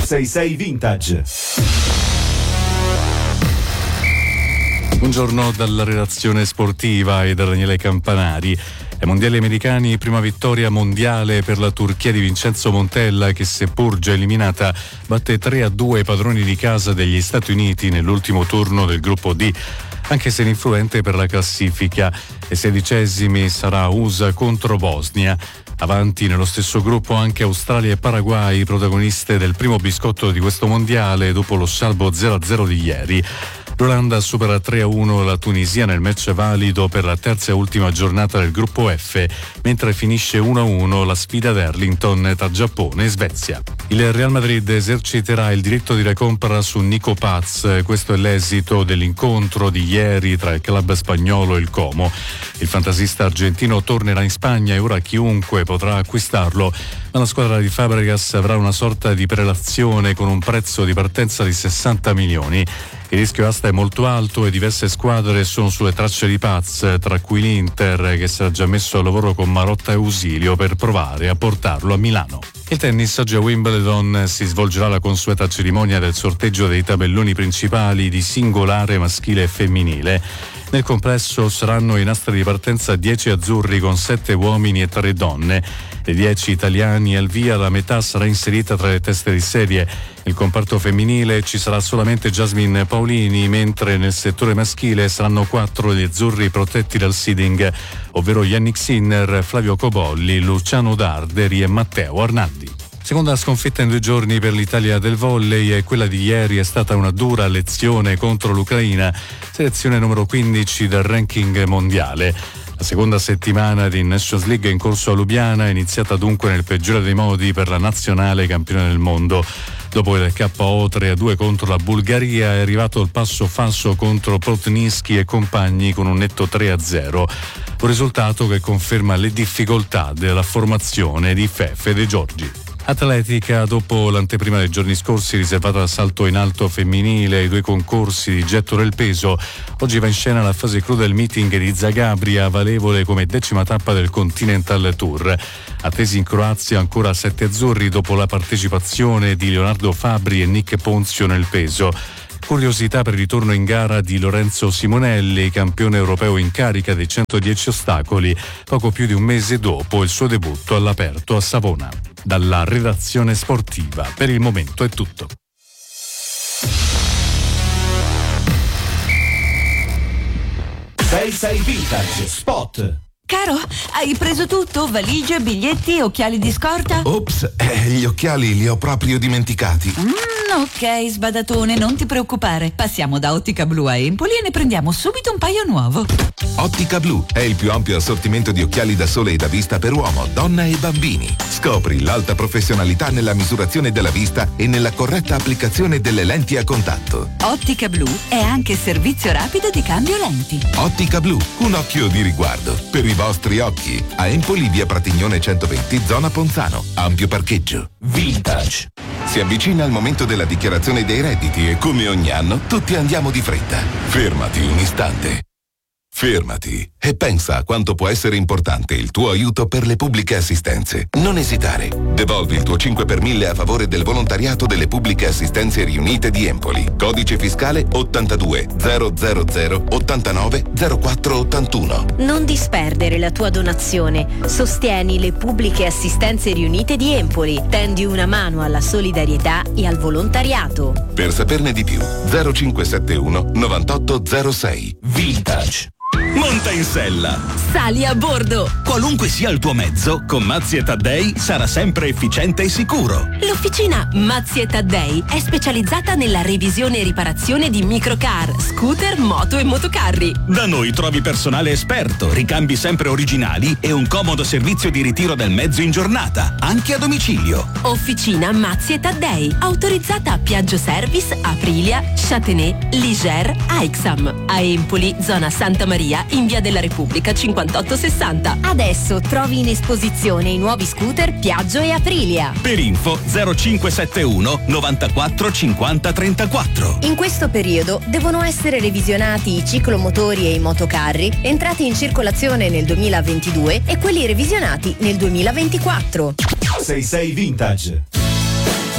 66 Vintage. Buongiorno dalla redazione sportiva e da Daniele Campanari. Ai mondiali americani, prima vittoria mondiale per la Turchia di Vincenzo Montella, che seppur già eliminata batte 3-2 i padroni di casa degli Stati Uniti nell'ultimo turno del gruppo D, anche se ininfluente per la classifica. Ai 16esimi sarà USA contro Bosnia. Avanti nello stesso gruppo anche Australia e Paraguay, protagoniste del primo biscotto di questo mondiale dopo lo salvo 0-0 di ieri. L'Olanda supera 3-1 la Tunisia nel match valido per la terza e ultima giornata del gruppo F, mentre finisce 1-1 la sfida ad Arlington tra Giappone e Svezia. Il Real Madrid eserciterà il diritto di recompra su Nico Paz. Questo è l'esito dell'incontro di ieri tra il club spagnolo e il Como. Il fantasista argentino tornerà in Spagna e ora chiunque potrà acquistarlo, ma la squadra di Fabregas avrà una sorta di prelazione con un prezzo di partenza di 60 milioni. Il rischio asta è molto alto e diverse squadre sono sulle tracce di Paz, tra cui l'Inter, che si era già messo al lavoro con Marotta e Ausilio per provare a portarlo a Milano. Il tennis, oggi a Wimbledon si svolgerà la consueta cerimonia del sorteggio dei tabelloni principali di singolare maschile e femminile. Nel complesso saranno in asta di partenza 10 azzurri con 7 uomini e 3 donne. Dei 10 italiani al via, la metà sarà inserita tra le teste di serie. Nel comparto femminile ci sarà solamente Jasmine Paolini, mentre nel settore maschile saranno 4 gli azzurri protetti dal seeding, ovvero Yannick Sinner, Flavio Cobolli, Luciano Darderi e Matteo Arnaldi. Seconda sconfitta in 2 giorni per l'Italia del volley, e quella di ieri è stata una dura lezione contro l'Ucraina, selezione numero 15 del ranking mondiale. La seconda settimana di Nations League in corso a Lubiana è iniziata dunque nel peggiore dei modi per la nazionale campione del mondo. Dopo il KO 3-2 contro la Bulgaria è arrivato il passo falso contro Protninsky e compagni con un netto 3-0. Un risultato che conferma le difficoltà della formazione di Fefe De Giorgi. Atletica, dopo l'anteprima dei giorni scorsi riservata al salto in alto femminile e i 2 concorsi di getto del peso, oggi va in scena la fase clou del meeting di Zagabria, valevole come 10ª tappa del Continental Tour. Attesi in Croazia ancora 7 azzurri dopo la partecipazione di Leonardo Fabri e Nick Ponzio nel peso. Curiosità per il ritorno in gara di Lorenzo Simonelli, campione europeo in carica dei 110 ostacoli, poco più di un mese dopo il suo debutto all'aperto a Savona. Dalla redazione sportiva, per il momento è tutto. Sei Vintage Spot. Caro, hai preso tutto? Valigie, biglietti, occhiali di scorta? Ops, gli occhiali li ho proprio dimenticati. Ok, sbadatone, non ti preoccupare. Passiamo da Ottica Blu a Empoli e ne prendiamo subito un paio nuovo. Ottica Blu è il più ampio assortimento di occhiali da sole e da vista per uomo, donna e bambini. Scopri l'alta professionalità nella misurazione della vista e nella corretta applicazione delle lenti a contatto. Ottica Blu è anche servizio rapido di cambio lenti. Ottica Blu, un occhio di riguardo per i vostri occhi. A Empoli, via Pratignone 120, zona Ponzano. Ampio parcheggio. Vintage. Si avvicina il momento della dichiarazione dei redditi e come ogni anno tutti andiamo di fretta. Fermati un istante. Fermati e pensa a quanto può essere importante il tuo aiuto per le pubbliche assistenze. Non esitare. Devolvi il tuo 5 per 1000 a favore del volontariato delle pubbliche assistenze riunite di Empoli. Codice fiscale 82 000 89 04 81. Non disperdere la tua donazione. Sostieni le pubbliche assistenze riunite di Empoli. Tendi una mano alla solidarietà e al volontariato. Per saperne di più 0571 9806. Vintage. Monta in sella. Sali a bordo. Qualunque sia il tuo mezzo, con Mazzi e Taddei sarà sempre efficiente e sicuro. L'officina Mazzi e Taddei è specializzata nella revisione e riparazione di microcar, scooter, moto e motocarri. Da noi trovi personale esperto, ricambi sempre originali e un comodo servizio di ritiro del mezzo in giornata, anche a domicilio. Officina Mazzi e Taddei, autorizzata a Piaggio Service, Aprilia, Châtenay, Ligier, Aixam. A Empoli, zona Santa Maria, in via della Repubblica 5860. Adesso trovi in esposizione i nuovi scooter Piaggio e Aprilia. Per info 0571 94 50 34. In questo periodo devono essere revisionati i ciclomotori e i motocarri entrati in circolazione nel 2022 e quelli revisionati nel 2024. 66 Vintage.